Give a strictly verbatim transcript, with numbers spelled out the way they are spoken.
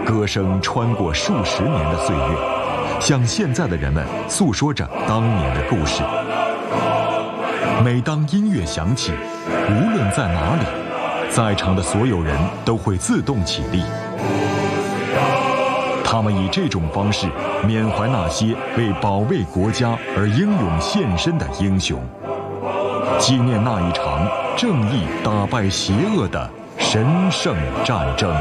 歌声穿过数十年的岁月，向现在的人们诉说着当年的故事。每当音乐响起，无论在哪里，在场的所有人都会自动起立。他们以这种方式缅怀那些为保卫国家而英勇献身的英雄，纪念那一场正义打败邪恶的神圣战争。